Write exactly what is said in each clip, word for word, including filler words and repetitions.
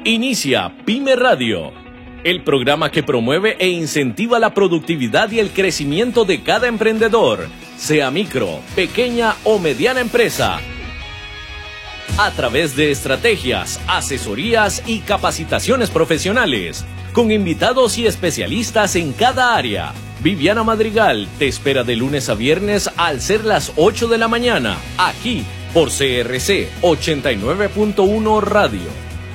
Inicia Pyme Radio, el programa que promueve e incentiva la productividad y el crecimiento de cada emprendedor, sea micro, pequeña o mediana empresa, a través de estrategias, asesorías y capacitaciones profesionales, con invitados y especialistas en cada área. Viviana Madrigal te espera de lunes a viernes al ser las ocho de la mañana, aquí por C R C ochenta y nueve punto uno Radio.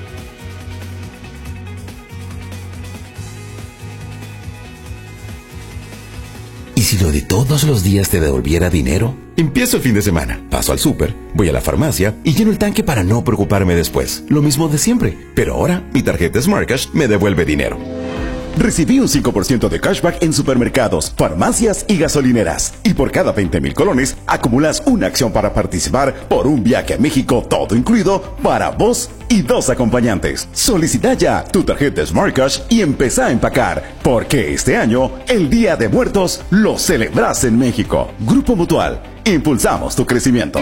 ¿Y si lo de todos los días te devolviera dinero? Empiezo el fin de semana, paso al súper, voy a la farmacia y lleno el tanque para no preocuparme después. Lo mismo de siempre, pero ahora mi tarjeta Smart Cash me devuelve dinero. Recibí un cinco por ciento de cashback en supermercados, farmacias y gasolineras. Y por cada veinte mil colones, acumulas una acción para participar por un viaje a México, todo incluido, para vos y dos acompañantes. Solicita ya tu tarjeta Smart Cash y empezá a empacar, porque este año, el Día de Muertos, lo celebras en México. Grupo Mutual, impulsamos tu crecimiento.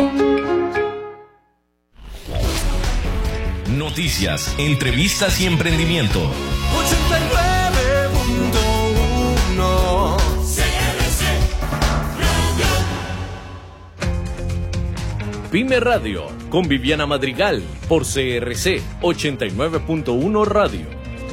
Noticias, entrevistas y emprendimiento. ochenta y nueve punto uno C R C Radio. Pyme Radio, con Viviana Madrigal, por C R C ochenta y nueve punto uno Radio.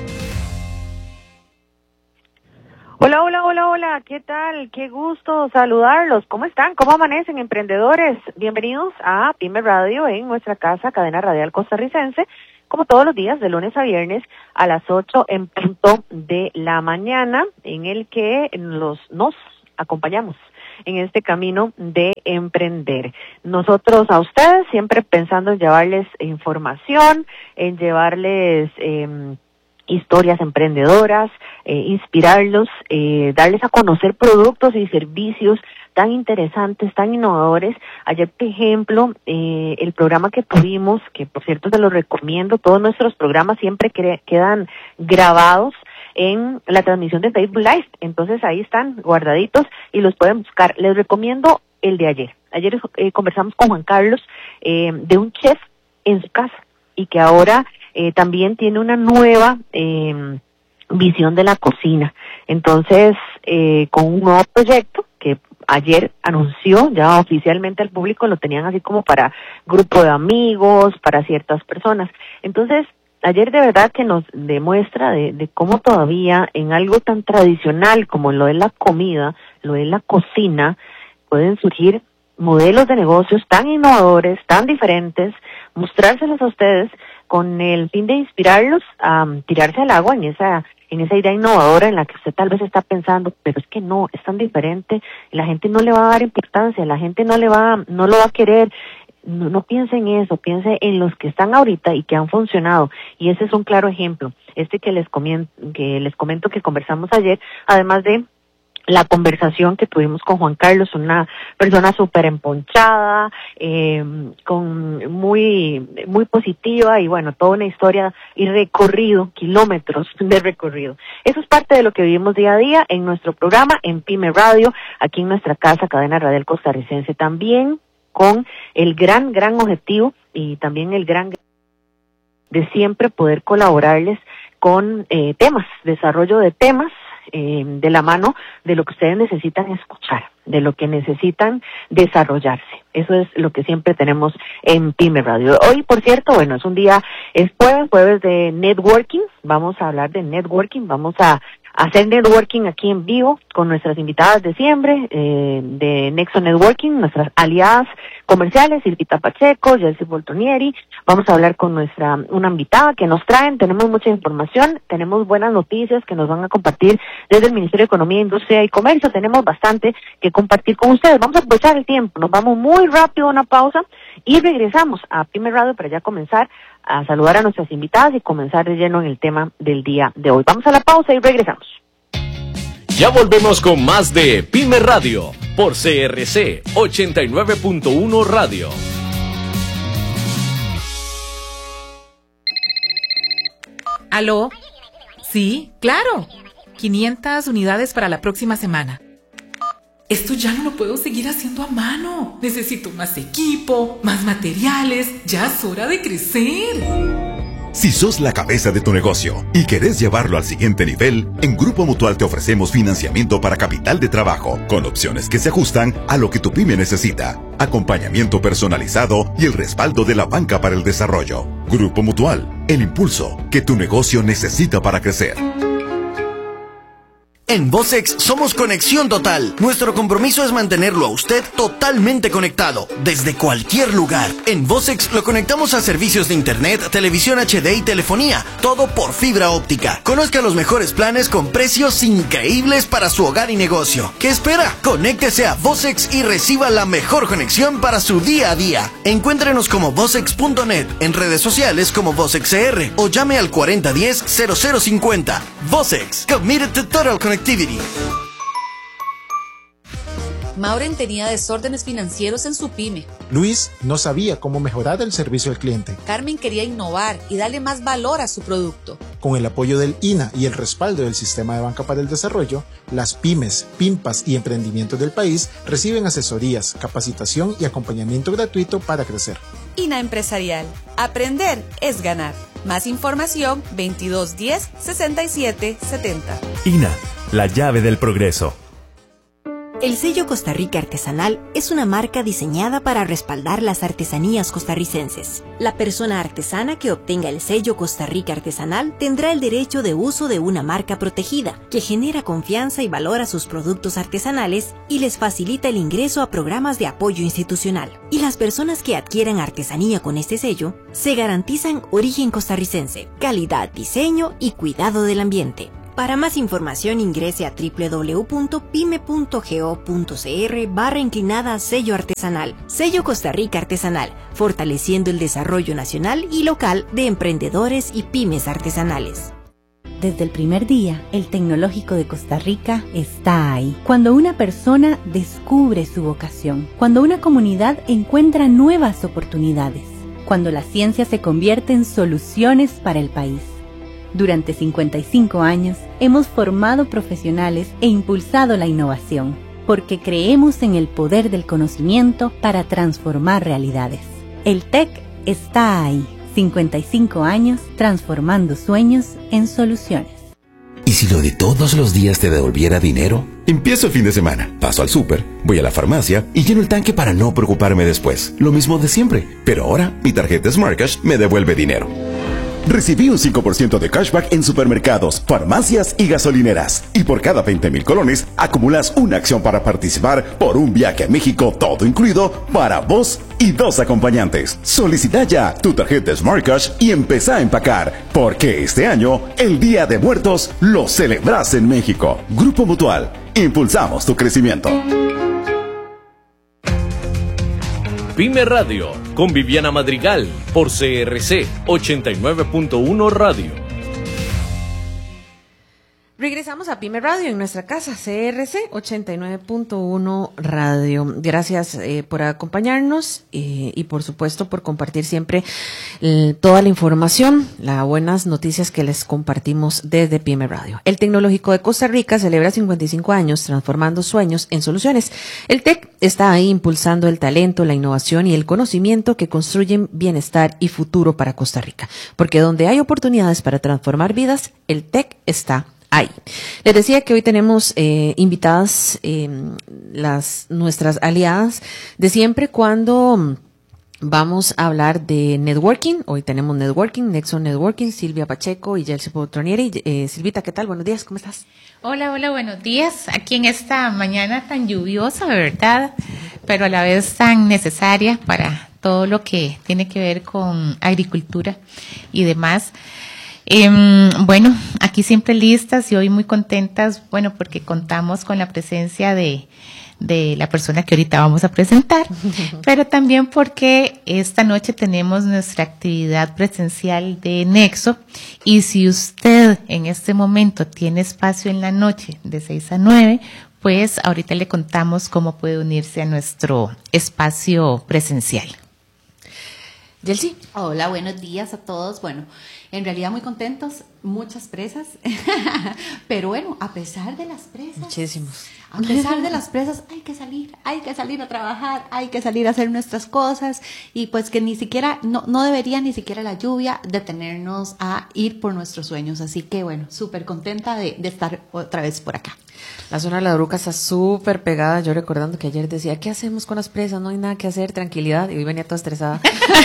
Hola, hola, hola, hola, ¿qué tal? Qué gusto saludarlos. ¿Cómo están? ¿Cómo amanecen, emprendedores? Bienvenidos a Pyme Radio en nuestra casa, cadena radial costarricense, como todos los días, de lunes a viernes, a las ocho en punto de la mañana, en el que los, nos acompañamos en este camino de emprender. Nosotros a ustedes siempre pensando en llevarles información, en llevarles eh, historias emprendedoras, eh, inspirarlos, eh, darles a conocer productos y servicios tan interesantes, tan innovadores. Ayer, por ejemplo, eh, el programa que tuvimos, que por cierto se los recomiendo, todos nuestros programas siempre cre- quedan grabados en la transmisión de Facebook Live, entonces ahí están guardaditos y los pueden buscar. Les recomiendo el de ayer. Ayer eh, conversamos con Juan Carlos eh, de un chef en su casa y que ahora eh, también tiene una nueva eh, visión de la cocina. Entonces, eh, con un nuevo proyecto que ayer anunció ya oficialmente al público, lo tenían así como para grupo de amigos, para ciertas personas. Entonces, ayer de verdad que nos demuestra de, de cómo todavía en algo tan tradicional como lo es la comida, lo es la cocina, pueden surgir modelos de negocios tan innovadores, tan diferentes, mostrárselos a ustedes con el fin de inspirarlos a um, tirarse al agua en esa en esa idea innovadora en la que usted tal vez está pensando, pero es que no, es tan diferente, la gente no le va a dar importancia, la gente no le va, no lo va a querer. No, no piense en eso, piense en los que están ahorita y que han funcionado, y ese es un claro ejemplo, este que les comento, que les comento que conversamos ayer, además de la conversación que tuvimos con Juan Carlos, una persona súper emponchada, eh, con muy muy positiva y bueno, toda una historia y recorrido, kilómetros de recorrido. Eso es parte de lo que vivimos día a día en nuestro programa, en Pyme Radio, aquí en nuestra casa, cadena radial costarricense, también con el gran, gran objetivo y también el gran de siempre poder colaborarles con eh, temas, desarrollo de temas, Eh, de la mano de lo que ustedes necesitan escuchar, de lo que necesitan desarrollarse. Eso es lo que siempre tenemos en Pyme Radio. Hoy, por cierto, bueno, es un día, es jueves, jueves de networking, vamos a hablar de networking, vamos a hacer networking aquí en vivo con nuestras invitadas de siempre, eh, de Nexo Networking, nuestras aliadas comerciales, Silvita Pacheco, Yelsi Boltonieri. Vamos a hablar con nuestra, una invitada que nos traen, tenemos mucha información, tenemos buenas noticias que nos van a compartir desde el Ministerio de Economía, Industria y Comercio, tenemos bastante que compartir con ustedes. Vamos a aprovechar el tiempo, nos vamos muy rápido a una pausa y regresamos a Pyme Radio para ya comenzar a saludar a nuestras invitadas y comenzar de lleno en el tema del día de hoy. Vamos a la pausa y regresamos. Ya volvemos con más de Pyme Radio por C R C ochenta y nueve punto uno Radio. ¿Aló? Sí, claro. quinientas unidades para la próxima semana. Esto ya no lo puedo seguir haciendo a mano. Necesito más equipo, más materiales. Ya es hora de crecer. Si sos la cabeza de tu negocio y querés llevarlo al siguiente nivel, en Grupo Mutual te ofrecemos financiamiento para capital de trabajo, con opciones que se ajustan a lo que tu pyme necesita, acompañamiento personalizado y el respaldo de la banca para el desarrollo. Grupo Mutual, el impulso que tu negocio necesita para crecer. En Vocex somos conexión total. Nuestro compromiso es mantenerlo a usted totalmente conectado, desde cualquier lugar. En Vocex lo conectamos a servicios de internet, televisión H D y telefonía, todo por fibra óptica. Conozca los mejores planes con precios increíbles para su hogar y negocio. ¿Qué espera? Conéctese a Vocex y reciba la mejor conexión para su día a día. Encuéntrenos como vocex punto net, en redes sociales como VocexCR o llame al cuarenta diez cero cero cincuenta. Vocex, committed to total connectivity. Mauren tenía desórdenes financieros en su pyme. Luis no sabía cómo mejorar el servicio al cliente. Carmen quería innovar y darle más valor a su producto. Con el apoyo del I N A y el respaldo del Sistema de Banca para el Desarrollo, las pymes, PYMPAS y emprendimientos del país reciben asesorías, capacitación y acompañamiento gratuito para crecer. I N A Empresarial. Aprender es ganar. Más información veintidós diez sesenta y siete setenta. I N A, la llave del progreso. El sello Costa Rica Artesanal es una marca diseñada para respaldar las artesanías costarricenses. La persona artesana que obtenga el sello Costa Rica Artesanal tendrá el derecho de uso de una marca protegida, que genera confianza y valora sus productos artesanales y les facilita el ingreso a programas de apoyo institucional. Y las personas que adquieran artesanía con este sello se garantizan origen costarricense, calidad, diseño y cuidado del ambiente. Para más información ingrese a doble u doble u doble u punto pyme punto go punto cr barra inclinada sello artesanal. Sello Costa Rica Artesanal, fortaleciendo el desarrollo nacional y local de emprendedores y pymes artesanales. Desde el primer día, el Tecnológico de Costa Rica está ahí. Cuando una persona descubre su vocación, cuando una comunidad encuentra nuevas oportunidades, cuando la ciencia se convierte en soluciones para el país. Durante cincuenta y cinco años hemos formado profesionales e impulsado la innovación, porque creemos en el poder del conocimiento para transformar realidades. El T E C está ahí, cincuenta y cinco años transformando sueños en soluciones. ¿Y si lo de todos los días te devolviera dinero? Empiezo el fin de semana, paso al súper, voy a la farmacia y lleno el tanque para no preocuparme después. Lo mismo de siempre, pero ahora mi tarjeta Smart Cash me devuelve dinero. Recibí un cinco por ciento de cashback en supermercados, farmacias y gasolineras. Y por cada veinte mil colones, acumulas una acción para participar por un viaje a México, todo incluido, para vos y dos acompañantes. Solicita ya tu tarjeta Smart Cash y empezá a empacar, porque este año, el Día de Muertos, lo celebras en México. Grupo Mutual, impulsamos tu crecimiento. Pyme Radio, con Viviana Madrigal, por C R C ochenta y nueve punto uno Radio. Regresamos a Pyme Radio en nuestra casa, C R C ochenta y nueve punto uno Radio. Gracias eh, por acompañarnos eh, y por supuesto por compartir siempre eh, toda la información, las buenas noticias que les compartimos desde Pyme Radio. El Tecnológico de Costa Rica celebra cincuenta y cinco años transformando sueños en soluciones. El T E C está ahí impulsando el talento, la innovación y el conocimiento que construyen bienestar y futuro para Costa Rica. Porque donde hay oportunidades para transformar vidas, el T E C está ahí. Les decía que hoy tenemos eh, invitadas eh, las nuestras aliadas de siempre cuando vamos a hablar de networking. Hoy tenemos networking, Nexo Networking, Silvia Pacheco y Yelsi Potronieri. Eh, Silvita, ¿qué tal? Buenos días, ¿cómo estás? Hola, hola, buenos días. Aquí en esta mañana tan lluviosa, ¿verdad? Pero a la vez tan necesaria para todo lo que tiene que ver con agricultura y demás. Eh, bueno, aquí siempre listas y hoy muy contentas, bueno, porque contamos con la presencia de, de la persona que ahorita vamos a presentar, pero también porque esta noche tenemos nuestra actividad presencial de Nexo y si usted en este momento tiene espacio en la noche de seis a nueve, pues ahorita le contamos cómo puede unirse a nuestro espacio presencial. Yelsi. Hola, buenos días a todos. Bueno, en realidad muy contentos, muchas presas, pero bueno, a pesar de las presas, muchísimos. A pesar de las presas, hay que salir, hay que salir a trabajar, hay que salir a hacer nuestras cosas y pues que ni siquiera, no, no debería ni siquiera la lluvia detenernos a ir por nuestros sueños. Así que bueno, súper contenta de, de estar otra vez por acá. La zona de la Uruca está súper pegada. Yo recordando que ayer decía, ¿qué hacemos con las presas? No hay nada que hacer, tranquilidad. Y hoy venía toda estresada.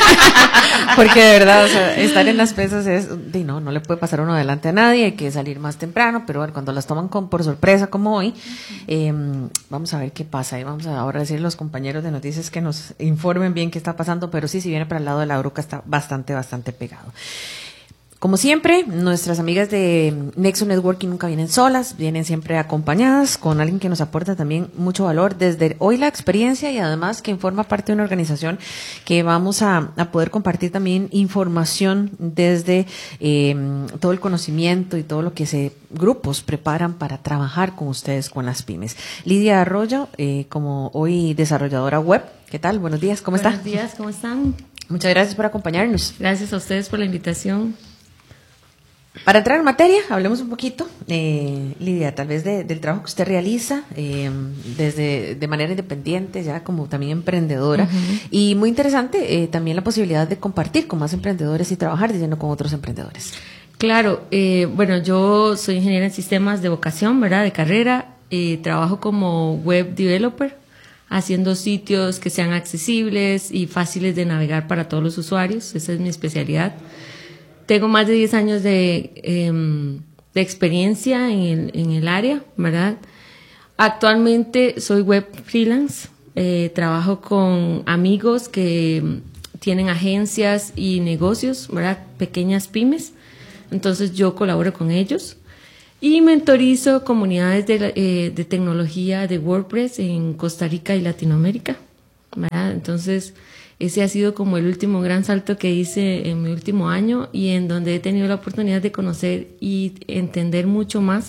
Porque de verdad, o sea, estar en las presas es, de, no, no le puede pasar uno delante a nadie, hay que salir más temprano, pero bueno, cuando las toman con, por sorpresa como hoy, eh, vamos a ver qué pasa. Y vamos a ahora decir a los compañeros de noticias que nos informen bien qué está pasando, pero sí, si viene para el lado de la Uruca está bastante, bastante pegado. Como siempre, nuestras amigas de Nexo Networking nunca vienen solas, vienen siempre acompañadas con alguien que nos aporta también mucho valor desde hoy la experiencia y además que forma parte de una organización que vamos a, a poder compartir también información desde eh, todo el conocimiento y todo lo que se grupos preparan para trabajar con ustedes, con las pymes. Lidia Arroyo, eh, como hoy desarrolladora web, ¿qué tal? Buenos días, ¿cómo está? Buenos días, ¿cómo están? Muchas gracias por acompañarnos. Gracias a ustedes por la invitación. Para entrar en materia, hablemos un poquito, eh, Lidia, tal vez de, del trabajo que usted realiza eh, desde de manera independiente, ya como también emprendedora, uh-huh. Y muy interesante eh, también la posibilidad de compartir con más emprendedores y trabajar diciendo con otros emprendedores. Claro, eh, bueno, yo soy ingeniera en sistemas de vocación, ¿verdad? De carrera, eh, trabajo como web developer, haciendo sitios que sean accesibles y fáciles de navegar para todos los usuarios, esa es mi especialidad. Tengo más de diez años de, eh, de experiencia en el, en el área, ¿verdad? Actualmente soy web freelance, eh, trabajo con amigos que tienen agencias y negocios, ¿verdad? Pequeñas pymes, entonces yo colaboro con ellos y mentorizo comunidades de, eh, de tecnología de WordPress en Costa Rica y Latinoamérica, ¿verdad? Entonces ese ha sido como el último gran salto que hice en mi último año y en donde he tenido la oportunidad de conocer y entender mucho más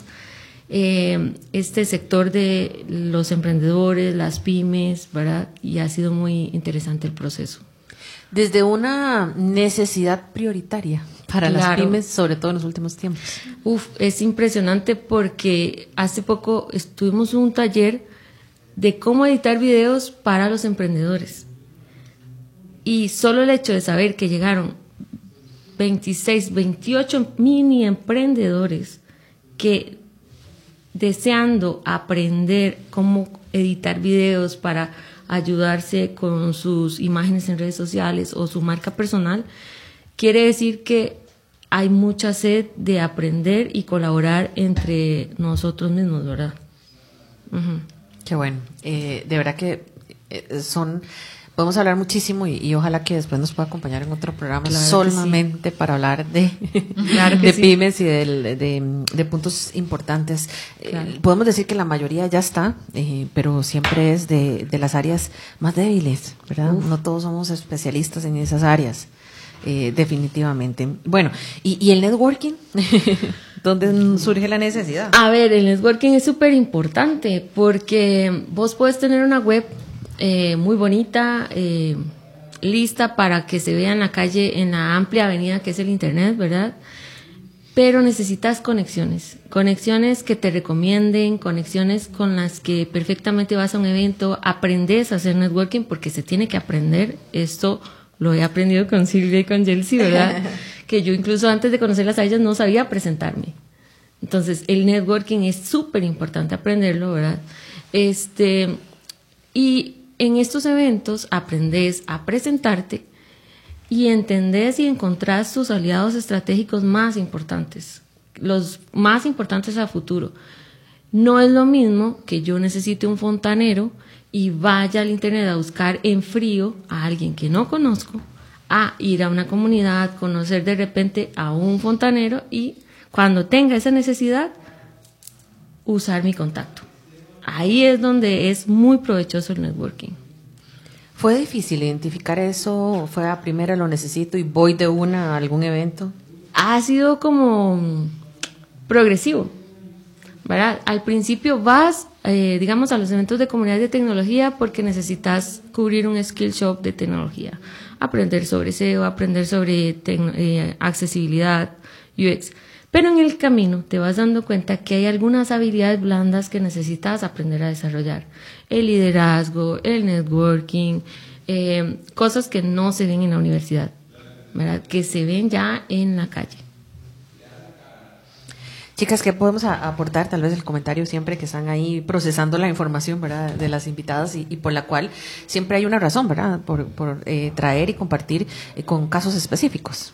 eh, este sector de los emprendedores, las pymes, ¿verdad? Y ha sido muy interesante el proceso. Desde una necesidad prioritaria para claro. las pymes, sobre todo en los últimos tiempos. Uf, es impresionante porque hace poco estuvimos en un taller de cómo editar videos para los emprendedores. Y solo el hecho de saber que llegaron veintiséis, veintiocho mini emprendedores que deseando aprender cómo editar videos para ayudarse con sus imágenes en redes sociales o su marca personal, quiere decir que hay mucha sed de aprender y colaborar entre nosotros mismos, ¿verdad? Uh-huh. Qué bueno. Eh, de verdad que eh, son... Podemos hablar muchísimo y, y ojalá que después nos pueda acompañar en otro programa claro solamente sí. para hablar de, claro de sí. pymes y de, de, de puntos importantes. Claro. Eh, podemos decir que la mayoría ya está, eh, pero siempre es de, de las áreas más débiles, ¿verdad? Uf. No todos somos especialistas en esas áreas, eh, definitivamente. Bueno, ¿y, y el networking? ¿Dónde surge la necesidad? A ver, el networking es súper importante porque vos puedes tener una web Eh, muy bonita, eh, lista para que se vea en la calle, en la amplia avenida que es el internet, ¿verdad? Pero necesitas conexiones, conexiones que te recomienden, conexiones con las que perfectamente vas a un evento, aprendes a hacer networking porque se tiene que aprender. Esto lo he aprendido con Silvia y con Yelsi, ¿verdad? Que yo incluso antes de conocerlas a ellas no sabía presentarme. Entonces el networking es súper importante aprenderlo, ¿verdad? Este, y en estos eventos aprendes a presentarte y entendés y encontrás tus aliados estratégicos más importantes, los más importantes a futuro. No es lo mismo que yo necesite un fontanero y vaya al internet a buscar en frío a alguien que no conozco, a ir a una comunidad, conocer de repente a un fontanero y cuando tenga esa necesidad, usar mi contacto. Ahí es donde es muy provechoso el networking. ¿Fue difícil identificar eso? ¿Fue a primera lo necesito y voy de una a algún evento? Ha sido como progresivo, ¿verdad? Al principio vas, eh, digamos, a los eventos de comunidades de tecnología porque necesitas cubrir un skill shop de tecnología. aprender sobre S E O, aprender sobre eh, accesibilidad, U X. Pero en el camino te vas dando cuenta que hay algunas habilidades blandas que necesitas aprender a desarrollar. El liderazgo, el networking, eh, cosas que no se ven en la universidad, ¿verdad? Que se ven ya en la calle. Chicas, ¿qué podemos a- aportar? Tal vez el comentario siempre que están ahí procesando la información, ¿verdad?, de las invitadas y, y por la cual siempre hay una razón, ¿verdad?, por, por eh, traer y compartir eh, con casos específicos.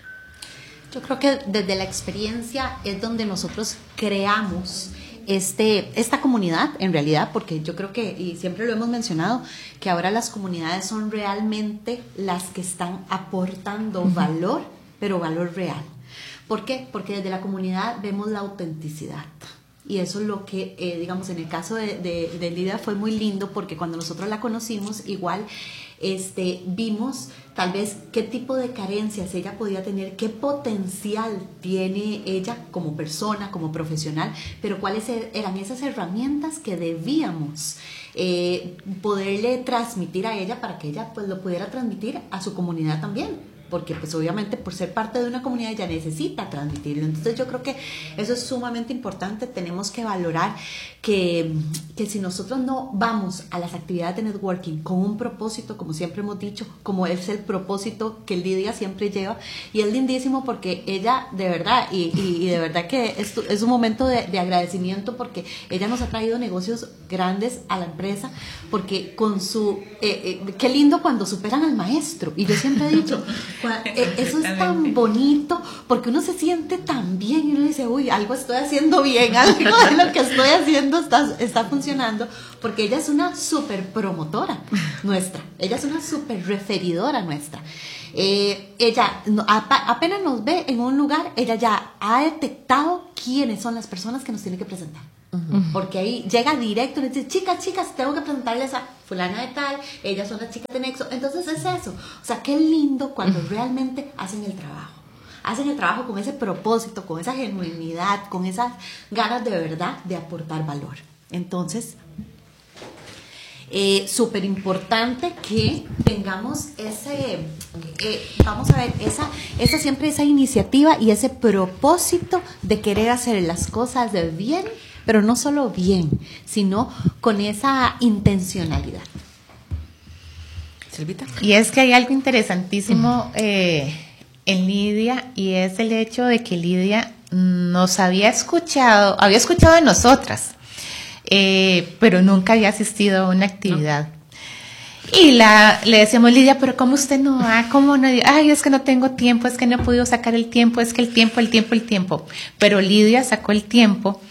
Yo creo que desde la experiencia es donde nosotros creamos este, esta comunidad, en realidad, porque yo creo que, y siempre lo hemos mencionado, que ahora las comunidades son realmente las que están aportando uh-huh. valor, pero valor real. ¿Por qué? Porque desde la comunidad vemos la autenticidad. Y eso es lo que, eh, digamos, en el caso de, de, de Lidia fue muy lindo, porque cuando nosotros la conocimos, igual este, vimos tal vez qué tipo de carencias ella podía tener, qué potencial tiene ella como persona, como profesional, pero cuáles eran esas herramientas que debíamos eh, poderle transmitir a ella para que ella pues lo pudiera transmitir a su comunidad también. Porque pues obviamente por ser parte de una comunidad ella necesita transmitirlo. Entonces yo creo que eso es sumamente importante. Tenemos que valorar que, que si nosotros no vamos a las actividades de networking con un propósito, como siempre hemos dicho, como es el propósito que Lidia siempre lleva, y es lindísimo porque ella de verdad, y, y, y de verdad que es, es un momento de, de agradecimiento, porque ella nos ha traído negocios grandes a la empresa, porque con su, eh, eh, qué lindo cuando superan al maestro. Y yo siempre he dicho, eso es tan bonito, porque uno se siente tan bien y uno dice, uy, algo estoy haciendo bien, algo de lo que estoy haciendo está, está funcionando, porque ella es una súper promotora nuestra, ella es una súper referidora nuestra. Eh, ella no, apenas nos ve en un lugar, ella ya ha detectado quiénes son las personas que nos tienen que presentar. Uh-huh. Porque ahí llega directo y dice, chicas, chicas, tengo que presentarles a fulana de tal, ellas son las chicas de Nexo. Entonces es eso, o sea, qué lindo cuando uh-huh. realmente hacen el trabajo, hacen el trabajo con ese propósito, con esa genuinidad, con esas ganas de verdad de aportar valor. Entonces, eh, súper importante que tengamos ese, eh, vamos a ver, esa, esa siempre esa iniciativa y ese propósito de querer hacer las cosas de bien, pero no solo bien, sino con esa intencionalidad. Silvita. Y es que hay algo interesantísimo eh, en Lidia, y es el hecho de que Lidia nos había escuchado, había escuchado de nosotras, eh, pero nunca había asistido a una actividad. No. Y la, le decíamos, Lidia, pero ¿cómo usted no va? ¿Cómo no? Ay, es que no tengo tiempo, es que no he podido sacar el tiempo, es que el tiempo, el tiempo, el tiempo. Pero Lidia sacó el tiempo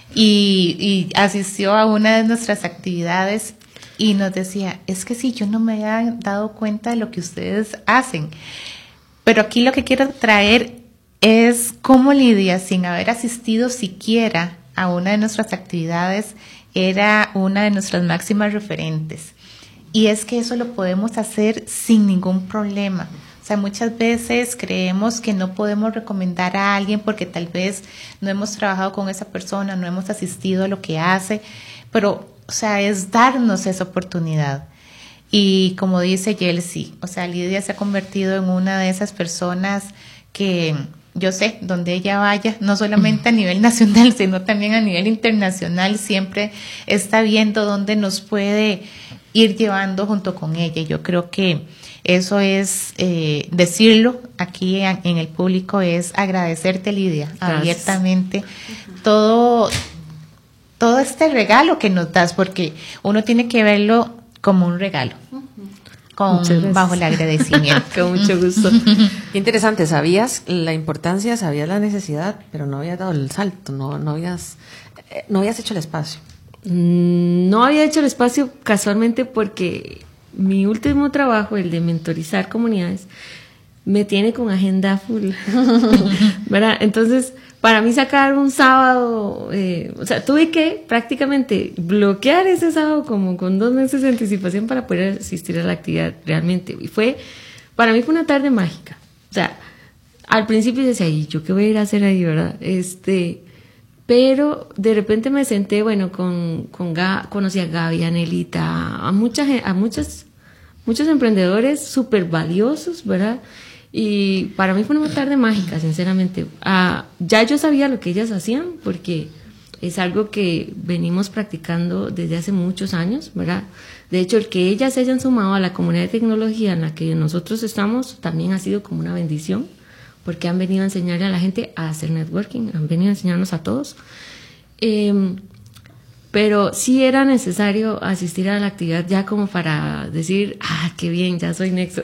y, y asistió a una de nuestras actividades y nos decía, es que sí, yo no me había dado cuenta de lo que ustedes hacen. Pero aquí lo que quiero traer es cómo Lidia, sin haber asistido siquiera a una de nuestras actividades, era una de nuestras máximas referentes. Y es que eso lo podemos hacer sin ningún problema. O sea, muchas veces creemos que no podemos recomendar a alguien porque tal vez no hemos trabajado con esa persona, no hemos asistido a lo que hace, pero, o sea, es darnos esa oportunidad. Y como dice Yelsi, o sea, Lidia se ha convertido en una de esas personas que yo sé, donde ella vaya, no solamente a nivel nacional, sino también a nivel internacional, siempre está viendo dónde nos puede ir llevando junto con ella. Yo creo que eso es, eh, decirlo aquí en, en el público, es agradecerte, Lidia, gracias, abiertamente, uh-huh. todo, todo este regalo que nos das, porque uno tiene que verlo como un regalo. Uh-huh. Con, bajo el agradecimiento. Con mucho gusto. Qué interesante, sabías la importancia, sabías la necesidad, pero no habías dado el salto, no, no habías, no habías hecho el espacio. No había hecho el espacio casualmente porque mi último trabajo, el de mentorizar comunidades, me tiene con agenda full, ¿verdad? Entonces, para mí sacar un sábado, eh, o sea, tuve que prácticamente bloquear ese sábado como con dos meses de anticipación para poder asistir a la actividad realmente. Y fue, para mí fue una tarde mágica. O sea, al principio decía, ¿y yo qué voy a ir a hacer ahí, verdad? Este, pero de repente me senté, bueno, con, con Ga, conocí a Gaby, a Nelita, a mucha, a muchas muchos emprendedores súper valiosos, ¿verdad? Y para mí fue una tarde mágica, sinceramente. Ah, ya yo sabía lo que ellas hacían, porque es algo que venimos practicando desde hace muchos años, ¿verdad? De hecho, el que ellas se hayan sumado a la comunidad de tecnología en la que nosotros estamos también ha sido como una bendición, porque han venido a enseñarle a la gente a hacer networking, han venido a enseñarnos a todos. Eh, pero sí era necesario asistir a la actividad ya como para decir, ah, qué bien, ya soy Nexo.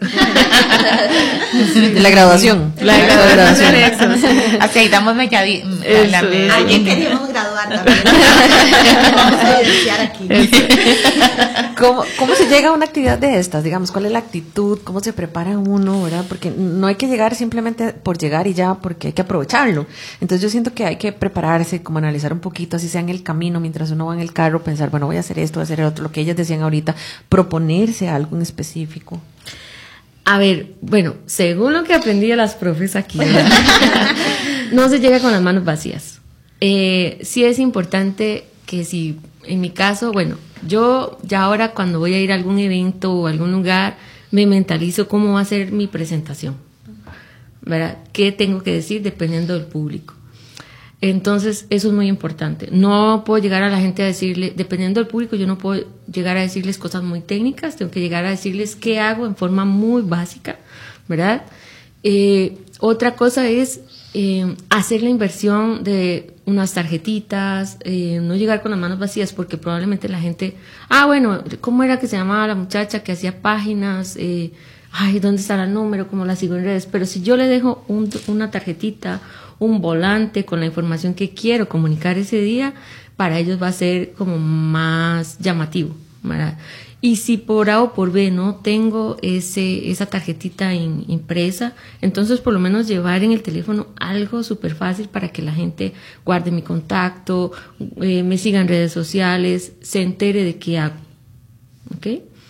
De la graduación. La graduación de Nexo. Así ahí damos melladi. Ayer queríamos graduar también. Vamos a evidenciar aquí. ¿Cómo, ¿Cómo se llega a una actividad de estas? Digamos, ¿cuál es la actitud? ¿Cómo se prepara uno, verdad? Porque no hay que llegar simplemente por llegar y ya, porque hay que aprovecharlo. Entonces yo siento que hay que prepararse, como analizar un poquito, así sea en el camino, mientras uno va en el carro, pensar, bueno, voy a hacer esto, voy a hacer el otro, lo que ellas decían ahorita, proponerse algo en específico. A ver, bueno, según lo que aprendí de las profes aquí, no se llega con las manos vacías. Eh, sí es importante que si, en mi caso, bueno, yo ya ahora cuando voy a ir a algún evento o algún lugar, me mentalizo cómo va a ser mi presentación, ¿verdad? ¿Qué tengo que decir dependiendo del público? Entonces, eso es muy importante. No puedo llegar a la gente a decirle, dependiendo del público, yo no puedo llegar a decirles cosas muy técnicas, tengo que llegar a decirles qué hago en forma muy básica, ¿verdad? Eh, otra cosa es eh, hacer la inversión de unas tarjetitas, eh, no llegar con las manos vacías, porque probablemente la gente, ah, bueno, ¿cómo era que se llamaba la muchacha que hacía páginas? Eh, ay, ¿dónde estará el número? ¿Cómo la sigo en redes? Pero si yo le dejo un, una tarjetita, un volante con la información que quiero comunicar ese día, para ellos va a ser como más llamativo, ¿verdad? Y si por A o por B no tengo ese esa tarjetita in, impresa, entonces por lo menos llevar en el teléfono algo súper fácil para que la gente guarde mi contacto, eh, me siga en redes sociales, se entere de qué hago. ¿Ok?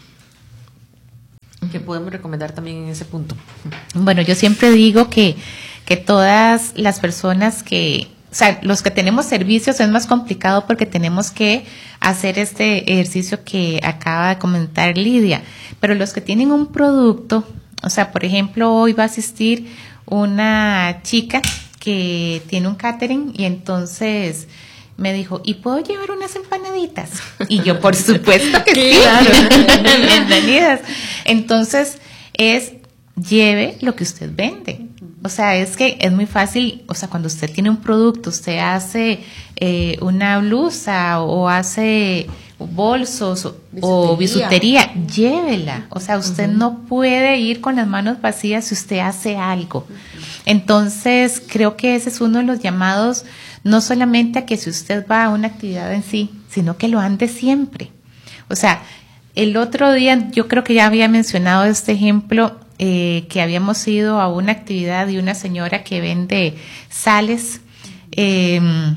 ¿Qué podemos recomendar también en ese punto? Bueno, yo siempre digo que, que todas las personas que, o sea, los que tenemos servicios es más complicado porque tenemos que hacer este ejercicio que acaba de comentar Lidia, pero los que tienen un producto, o sea, por ejemplo, hoy va a asistir una chica que tiene un catering y entonces me dijo, ¿y puedo llevar unas empanaditas? Y yo, por supuesto que sí. Claro. Bienvenidas. Entonces, es lleve lo que usted vende. O sea, es que es muy fácil, o sea, cuando usted tiene un producto, usted hace eh, una blusa o hace bolsos o bisutería. o bisutería, llévela. O sea, usted uh-huh. no puede ir con las manos vacías si usted hace algo. Entonces, creo que ese es uno de los llamados, no solamente a que si usted va a una actividad en sí, sino que lo ande siempre. O sea, el otro día yo creo que ya había mencionado este ejemplo, eh, que habíamos ido a una actividad de una señora que vende sales. Eh,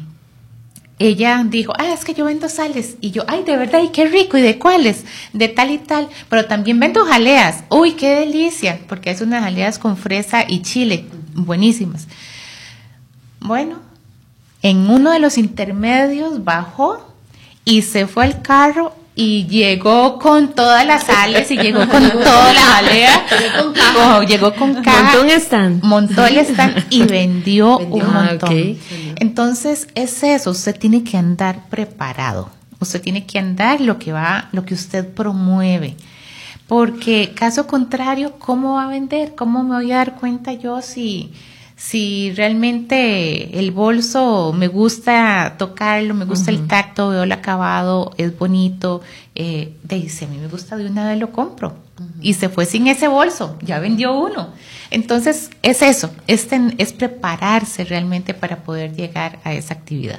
ella dijo, ah, es que yo vendo sales. Y yo, ay, de verdad, y qué rico, ¿y de cuáles? De tal y tal, pero también vendo jaleas. Uy, qué delicia, porque es unas jaleas con fresa y chile, buenísimas. Bueno, en uno de los intermedios bajó y se fue al carro y llegó con todas las sales y llegó con toda la jalea. Oh, llegó con caja. Montó un stand. Montó el stand y vendió, vendió. un montón. Ah, okay. Entonces, es eso, usted tiene que andar preparado. Usted tiene que andar lo que va, lo que usted promueve. Porque, caso contrario, ¿cómo va a vender? ¿Cómo me voy a dar cuenta yo si... si realmente el bolso me gusta tocarlo, me gusta uh-huh. el tacto, veo el acabado, es bonito, eh, dice, a mí me gusta, de una vez lo compro. Uh-huh. Y se fue sin ese bolso, ya vendió uno. Entonces, es eso, es, ten, es prepararse realmente para poder llegar a esa actividad.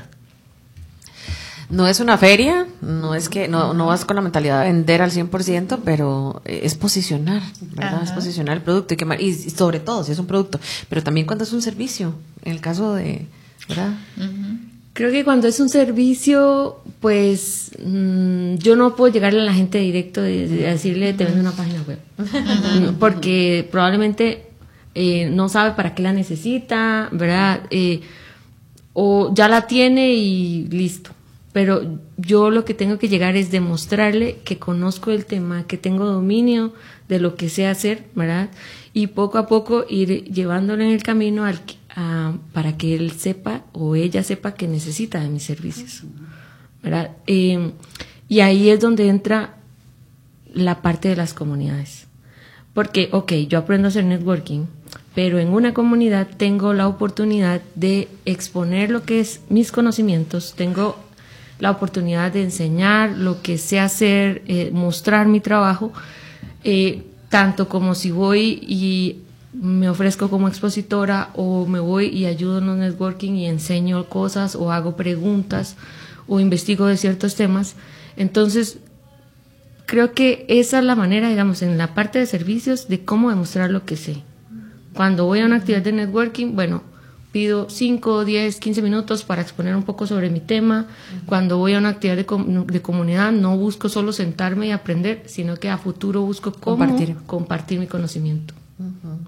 No es una feria, no es que no, no vas con la mentalidad de vender al cien por ciento, pero es posicionar, ¿verdad? Ajá. Es posicionar el producto y, que, y, y sobre todo si es un producto, pero también cuando es un servicio, en el caso de, ¿verdad? Uh-huh. Creo que cuando es un servicio, pues mmm, yo no puedo llegarle a la gente directo de, de decirle te vendo una página web, uh-huh. porque probablemente eh, no sabe para qué la necesita, ¿verdad? Eh, o ya la tiene y listo. pero yo lo que tengo que llegar es demostrarle que conozco el tema, que tengo dominio de lo que sé hacer, ¿verdad? Y poco a poco ir llevándolo en el camino al, a, para que él sepa o ella sepa que necesita de mis servicios, ¿verdad? Eh, y ahí es donde entra la parte de las comunidades. Porque, ok, yo aprendo a hacer networking, pero en una comunidad tengo la oportunidad de exponer lo que es mis conocimientos, tengo la oportunidad de enseñar lo que sé hacer, eh, mostrar mi trabajo, eh, tanto como si voy y me ofrezco como expositora o me voy y ayudo en los networking y enseño cosas o hago preguntas o investigo de ciertos temas. Entonces, creo que esa es la manera, digamos, en la parte de servicios, de cómo demostrar lo que sé. Cuando voy a una actividad de networking, bueno, pido cinco, diez, quince minutos para exponer un poco sobre mi tema. Cuando voy a una actividad de, com de comunidad, no busco solo sentarme y aprender, sino que a futuro busco cómo compartir, compartir mi conocimiento. Uh-huh.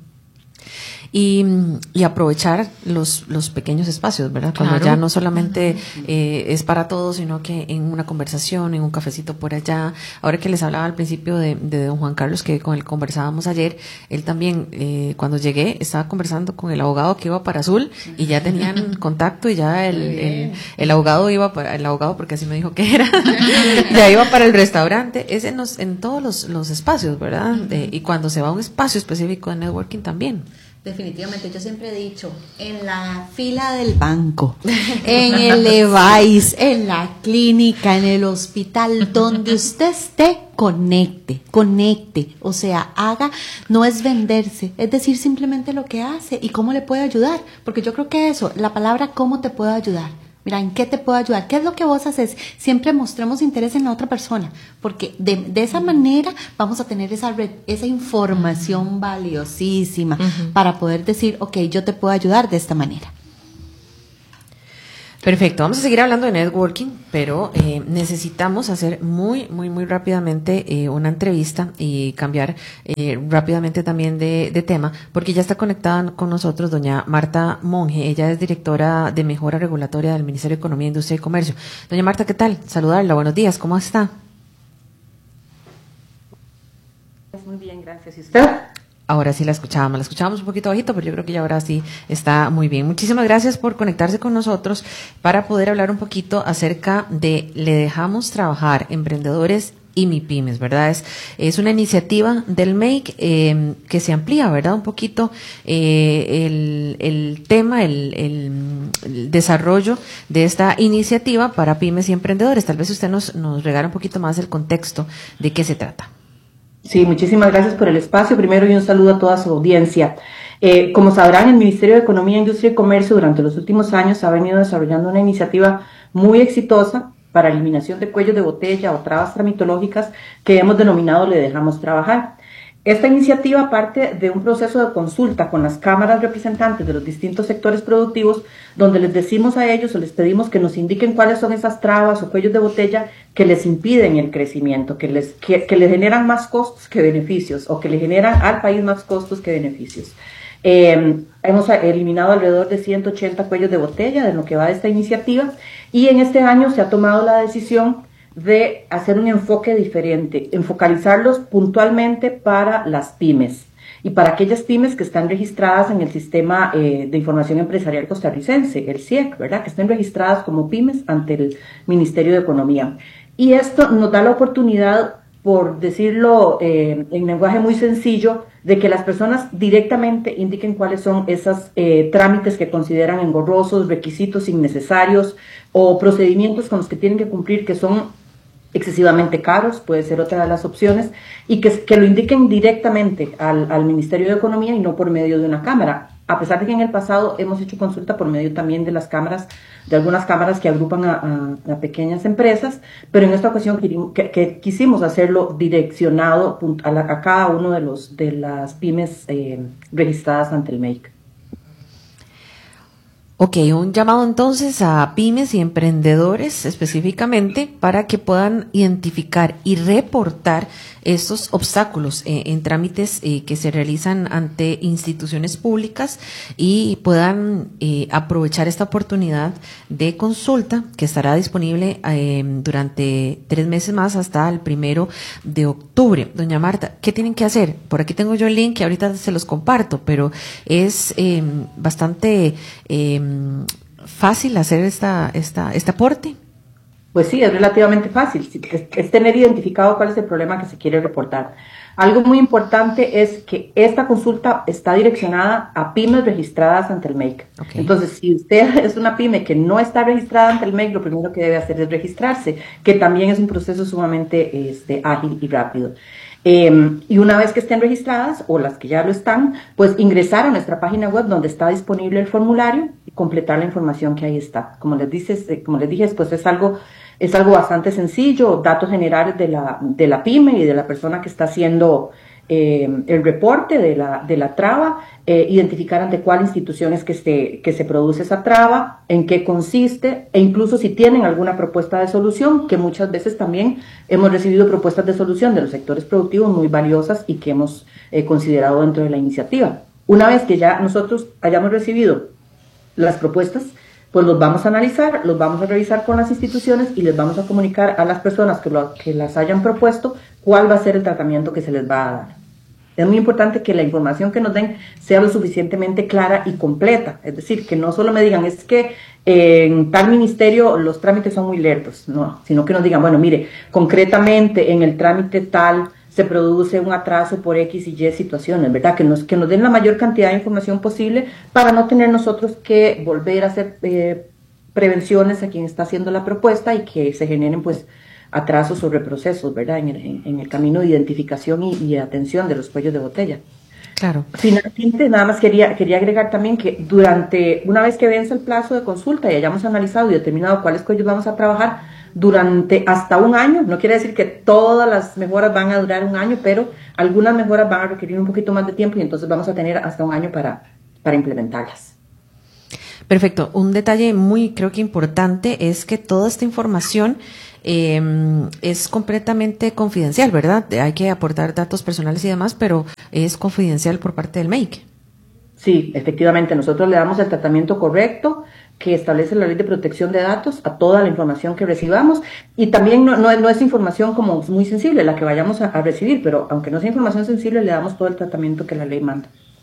Y, y aprovechar los, los pequeños espacios, ¿verdad? Cuando Claro. ya no solamente eh, es para todos, sino que en una conversación, en un cafecito por allá. Ahora que les hablaba al principio de, de don Juan Carlos, que con él conversábamos ayer, él también, eh, cuando llegué, estaba conversando con el abogado que iba para Azul y ya tenían contacto y ya el, el, el abogado iba para, el abogado, porque así me dijo que era, ya iba para el restaurante. Es en, los, en todos los, los espacios, ¿verdad? De, y cuando se va a un espacio específico de networking también. Definitivamente, yo siempre he dicho, en la fila del banco, en el Levi's, en la clínica, en el hospital, donde usted esté, conecte, conecte, o sea, haga, no es venderse, es decir simplemente lo que hace y cómo le puede ayudar, porque yo creo que eso, la palabra cómo te puedo ayudar. Mira, ¿en qué te puedo ayudar? ¿Qué es lo que vos haces? Siempre mostremos interés en la otra persona, porque de, de esa manera vamos a tener esa, red, esa información valiosísima uh-huh. para poder decir, ok, yo te puedo ayudar de esta manera. Perfecto, vamos a seguir hablando de networking, pero eh, necesitamos hacer muy, muy, muy rápidamente eh, una entrevista y cambiar eh, rápidamente también de, de tema, porque ya está conectada con nosotros doña Marta Monge. Ella es directora de Mejora Regulatoria del Ministerio de Economía, Industria y Comercio. Doña Marta, ¿qué tal? Saludarla, buenos días, ¿cómo está? Muy bien, gracias. ¿Y usted? Ahora sí la escuchábamos, la escuchábamos un poquito bajito, pero yo creo que ya ahora sí está muy bien. Muchísimas gracias por conectarse con nosotros para poder hablar un poquito acerca de Le Dejamos Trabajar, Emprendedores y MIPYMES, ¿verdad? Es, es una iniciativa del M E I C eh, que se amplía, ¿verdad? Un poquito eh, el, el tema, el, el, el desarrollo de esta iniciativa para pymes y emprendedores. Tal vez usted nos, nos regala un poquito más el contexto de qué se trata. Sí, muchísimas gracias por el espacio. Primero, y un saludo a toda su audiencia. Eh, como sabrán, el Ministerio de Economía, Industria y Comercio durante los últimos años ha venido desarrollando una iniciativa muy exitosa para eliminación de cuellos de botella o trabas tramitológicas que hemos denominado Le Dejamos Trabajar. Esta iniciativa parte de un proceso de consulta con las cámaras representantes de los distintos sectores productivos, donde les decimos a ellos o les pedimos que nos indiquen cuáles son esas trabas o cuellos de botella que les impiden el crecimiento, que les, que, que les generan más costos que beneficios o que le generan al país más costos que beneficios. Eh, hemos eliminado alrededor de ciento ochenta cuellos de botella de lo que va de esta iniciativa y en este año se ha tomado la decisión de hacer un enfoque diferente, enfocalizarlos puntualmente para las pymes y para aquellas pymes que están registradas en el Sistema eh, de Información Empresarial Costarricense, el S I E C, ¿verdad? Que estén registradas como pymes ante el Ministerio de Economía. Y esto nos da la oportunidad, por decirlo eh, en lenguaje muy sencillo, de que las personas directamente indiquen cuáles son esos eh, trámites que consideran engorrosos, requisitos innecesarios o procedimientos con los que tienen que cumplir que son excesivamente caros, puede ser otra de las opciones, y que, que lo indiquen directamente al, al Ministerio de Economía y no por medio de una cámara. A pesar de que en el pasado hemos hecho consulta por medio también de las cámaras, de algunas cámaras que agrupan a, a, a pequeñas empresas, pero en esta ocasión que, que quisimos hacerlo direccionado a, la, a cada uno de los de las pymes eh, registradas ante el M E I C. Ok, un llamado entonces a pymes y emprendedores específicamente para que puedan identificar y reportar estos obstáculos eh, en trámites eh, que se realizan ante instituciones públicas y puedan eh, aprovechar esta oportunidad de consulta que estará disponible eh, durante tres meses más hasta el primero de octubre. Doña Marta, ¿qué tienen que hacer? Por aquí tengo yo el link que ahorita se los comparto, pero es eh, bastante eh, fácil hacer esta, esta, este aporte. Pues sí, es relativamente fácil, es, es tener identificado cuál es el problema que se quiere reportar. Algo muy importante es que esta consulta está direccionada a pymes registradas ante el M E I C. Okay. Entonces, si usted es una pyme que no está registrada ante el M E I C, lo primero que debe hacer es registrarse, que también es un proceso sumamente este, ágil y rápido. Eh, y una vez que estén registradas, o las que ya lo están, pues ingresar a nuestra página web donde está disponible el formulario y completar la información que ahí está. Como les dices, eh, como les dije, pues es algo, es algo bastante sencillo, datos generales de la, de la pyme y de la persona que está haciendo eh, el reporte de la, de la traba, eh, identificar ante cuál institución es que se, que se produce esa traba, en qué consiste, e incluso si tienen alguna propuesta de solución, que muchas veces también hemos recibido propuestas de solución de los sectores productivos muy valiosas y que hemos eh, considerado dentro de la iniciativa. Una vez que ya nosotros hayamos recibido las propuestas, pues los vamos a analizar, los vamos a revisar con las instituciones y les vamos a comunicar a las personas que, lo, que las hayan propuesto cuál va a ser el tratamiento que se les va a dar. Es muy importante que la información que nos den sea lo suficientemente clara y completa, es decir, que no solo me digan, es que en tal ministerio los trámites son muy lentos, no, sino que nos digan, bueno, mire, concretamente en el trámite tal se produce un atraso por X y Y situaciones, ¿verdad? Que nos, que nos den la mayor cantidad de información posible para no tener nosotros que volver a hacer eh, prevenciones a quien está haciendo la propuesta y que se generen, pues, atrasos o reprocesos, ¿verdad? En el, en el camino de identificación y, y atención de los cuellos de botella. Claro. Finalmente, nada más quería, quería agregar también que durante, una vez que vence el plazo de consulta y hayamos analizado y determinado cuáles cuellos vamos a trabajar, durante hasta un año, no quiere decir que todas las mejoras van a durar un año, pero algunas mejoras van a requerir un poquito más de tiempo y entonces vamos a tener hasta un año para, para implementarlas. Perfecto. Un detalle muy, creo que importante, es que toda esta información eh, es completamente confidencial, ¿verdad? Hay que aportar datos personales y demás, pero es confidencial por parte del M E I C. Sí, efectivamente, nosotros le damos el tratamiento correcto que establece la Ley de Protección de Datos a toda la información que recibamos, y también no, no, no es información como muy sensible la que vayamos a, a recibir, pero aunque no sea información sensible, le damos todo el tratamiento que la ley manda.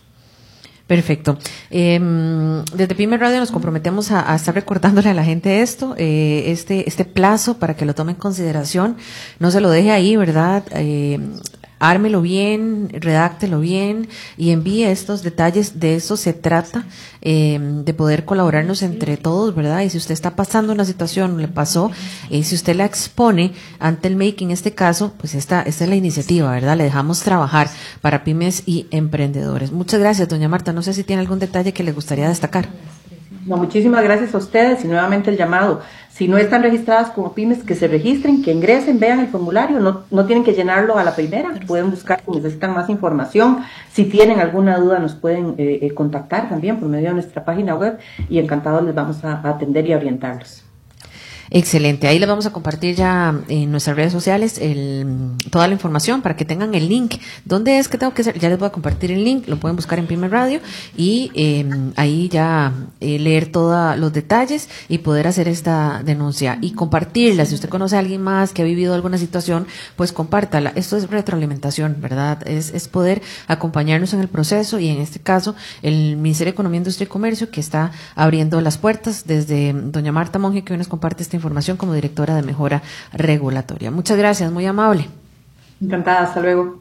Perfecto. Eh, desde Pyme Radio nos comprometemos a, a estar recordándole a la gente esto, eh, este, este plazo para que lo tome en consideración, no se lo deje ahí, ¿verdad? Eh, ármelo bien, redáctelo bien y envíe estos detalles. De eso se trata, eh, de poder colaborarnos entre todos, ¿verdad? Y si usted está pasando una situación, le pasó, eh, si usted la expone ante el M E I C en este caso, pues esta, esta es la iniciativa, ¿verdad? Le dejamos trabajar para pymes y emprendedores. Muchas gracias, doña Marta. No sé si tiene algún detalle que le gustaría destacar. No, muchísimas gracias a ustedes y nuevamente el llamado. Si no están registradas como pymes, que se registren, que ingresen, vean el formulario, no, no tienen que llenarlo a la primera, pueden buscar si necesitan más información. Si tienen alguna duda nos pueden eh, eh, contactar también por medio de nuestra página web y encantados les vamos a, a atender y a orientarlos. Excelente, ahí les vamos a compartir ya en nuestras redes sociales el, toda la información para que tengan el link. ¿Dónde es que tengo que hacer? Ya les voy a compartir el link, lo pueden buscar en Pyme Radio y eh, ahí ya eh, leer todos los detalles y poder hacer esta denuncia y compartirla. Si usted conoce a alguien más que ha vivido alguna situación, pues compártala. Esto es retroalimentación, ¿verdad? Es, es poder acompañarnos en el proceso y en este caso el Ministerio de Economía, Industria y Comercio, que está abriendo las puertas desde doña Marta Monge, que hoy nos comparte esta información como directora de mejora regulatoria. Muchas gracias, muy amable. Encantada, hasta luego.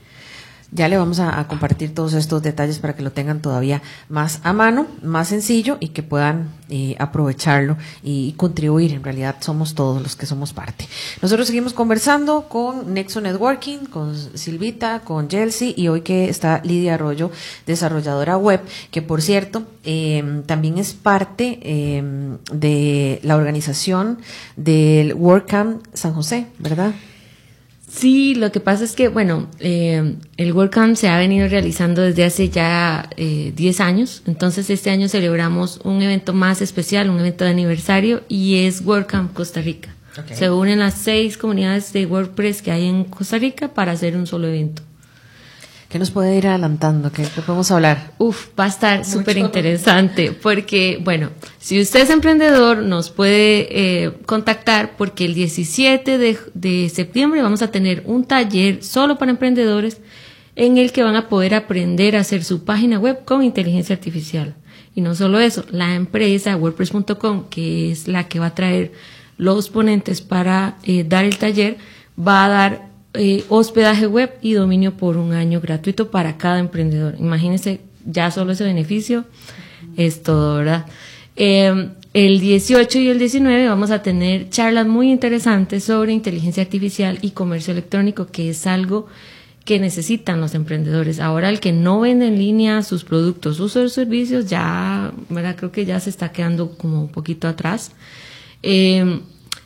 Ya le vamos a, a compartir todos estos detalles para que lo tengan todavía más a mano, más sencillo y que puedan eh, aprovecharlo y contribuir. En realidad somos todos los que somos parte. Nosotros seguimos conversando con Nexo Networking, con Silvita, con Yelsi y hoy que está Lidia Arroyo, desarrolladora web, que por cierto eh, también es parte eh, de la organización del WordCamp San José, ¿verdad? Sí, lo que pasa es que, bueno, eh, el WordCamp se ha venido realizando desde hace ya eh, diez años, entonces este año celebramos un evento más especial, un evento de aniversario, y es WordCamp Costa Rica. Okay. Se unen las seis comunidades de WordPress que hay en Costa Rica para hacer un solo evento. ¿Qué nos puede ir adelantando? ¿Qué, qué podemos hablar? Uf, va a estar súper interesante porque, bueno, si usted es emprendedor, nos puede eh, contactar porque el diecisiete de, de septiembre vamos a tener un taller solo para emprendedores en el que van a poder aprender a hacer su página web con inteligencia artificial. Y no solo eso, la empresa WordPress punto com, que es la que va a traer los ponentes para eh, dar el taller, va a dar Eh, hospedaje web y dominio por un año gratuito para cada emprendedor. Imagínense, ya solo ese beneficio es todo, ¿verdad? Eh, el dieciocho y el diecinueve vamos a tener charlas muy interesantes sobre inteligencia artificial y comercio electrónico, que es algo que necesitan los emprendedores. Ahora el que no vende en línea sus productos, sus servicios, ya, ¿verdad? Creo que ya se está quedando como un poquito atrás. Eh,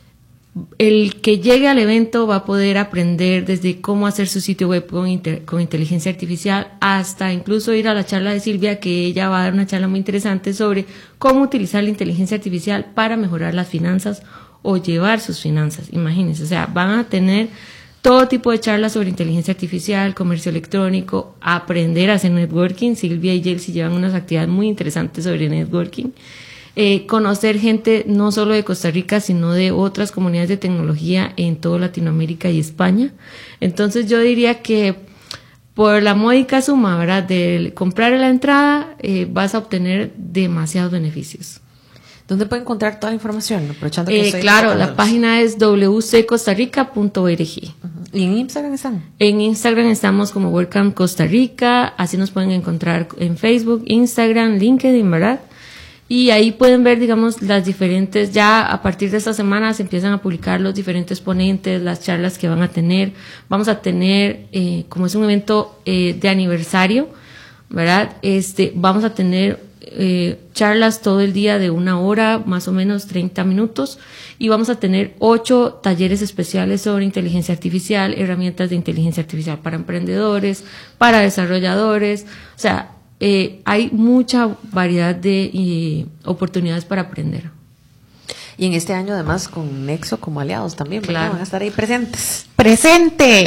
El que llegue al evento va a poder aprender desde cómo hacer su sitio web con, inter, con inteligencia artificial hasta incluso ir a la charla de Silvia, que ella va a dar una charla muy interesante sobre cómo utilizar la inteligencia artificial para mejorar las finanzas o llevar sus finanzas. Imagínense, o sea, van a tener todo tipo de charlas sobre inteligencia artificial, comercio electrónico, aprender a hacer networking. Silvia y Jelsi llevan unas actividades muy interesantes sobre networking. Eh, conocer gente no solo de Costa Rica, sino de otras comunidades de tecnología en toda Latinoamérica y España. Entonces yo diría que por la módica suma, ¿verdad?, de comprar la entrada, eh, vas a obtener demasiados beneficios. ¿Dónde puede encontrar toda la información? Aprovechando que eh, claro, la página es w c costa rica punto org. Uh-huh. ¿Y en Instagram están? En Instagram estamos como WordCamp Costa Rica, así nos pueden encontrar en Facebook, Instagram, LinkedIn, ¿verdad? Y ahí pueden ver, digamos, las diferentes, ya a partir de esta semana se empiezan a publicar los diferentes ponentes, las charlas que van a tener. Vamos a tener, eh, como es un evento eh, de aniversario, ¿verdad? Este, vamos a tener eh, charlas todo el día de una hora, más o menos treinta minutos, y vamos a tener ocho talleres especiales sobre inteligencia artificial, herramientas de inteligencia artificial para emprendedores, para desarrolladores, o sea, Eh, hay mucha variedad de eh, oportunidades para aprender. Y en este año además con Nexo como aliados también, claro, van a estar ahí presentes. ¡Presente!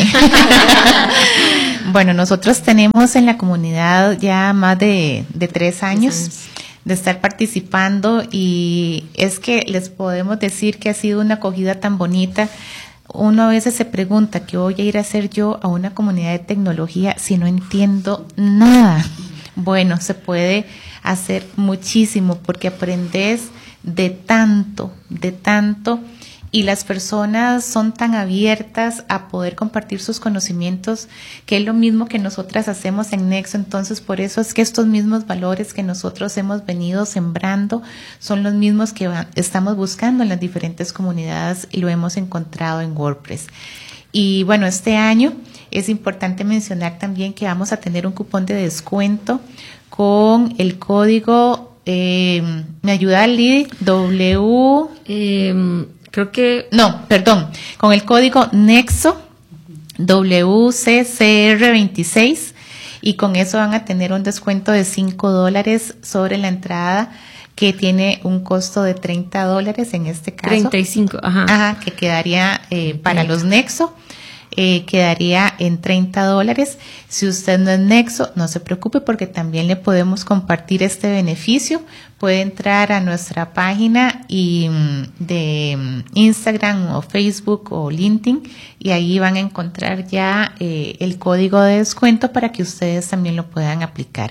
Bueno, nosotros tenemos en la comunidad ya más de, de tres años de estar participando, y es que les podemos decir que ha sido una acogida tan bonita. Uno a veces se pregunta, ¿qué voy a ir a hacer yo a una comunidad de tecnología si no entiendo nada? Bueno, se puede hacer muchísimo porque aprendes de tanto, de tanto, y las personas son tan abiertas a poder compartir sus conocimientos, que es lo mismo que nosotras hacemos en Nexo. Entonces, por eso es que estos mismos valores que nosotros hemos venido sembrando son los mismos que va, estamos buscando en las diferentes comunidades, y lo hemos encontrado en WordPress. Y bueno, este año es importante mencionar también que vamos a tener un cupón de descuento con el código, eh, ¿me ayuda Lidy? W, eh, creo que, no, perdón, con el código Nexo, W C C R veintiséis, y con eso van a tener un descuento de cinco dólares sobre la entrada, que tiene un costo de treinta dólares en este caso. treinta y cinco, ajá. Ajá, que quedaría eh, para los Nexo. Eh, quedaría en treinta dólares. Si usted no es Nexo, no se preocupe porque también le podemos compartir este beneficio. Puede entrar a nuestra página y, de Instagram o Facebook o LinkedIn, y ahí van a encontrar ya eh, el código de descuento para que ustedes también lo puedan aplicar.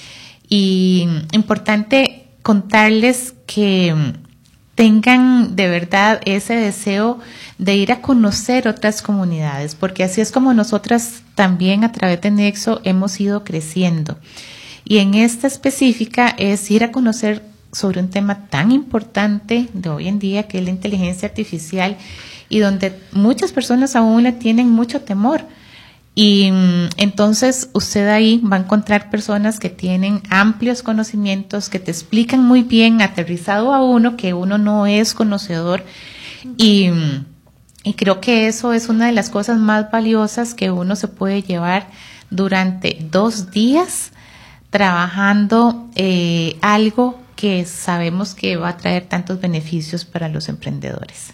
Y importante contarles que tengan de verdad ese deseo de ir a conocer otras comunidades, porque así es como nosotras también a través de Nexo hemos ido creciendo. Y en esta específica es ir a conocer sobre un tema tan importante de hoy en día, que es la inteligencia artificial, y donde muchas personas aún le tienen mucho temor. Y entonces usted ahí va a encontrar personas que tienen amplios conocimientos, que te explican muy bien, aterrizado a uno, que uno no es conocedor, y Y creo que eso es una de las cosas más valiosas que uno se puede llevar durante dos días trabajando eh, algo que sabemos que va a traer tantos beneficios para los emprendedores.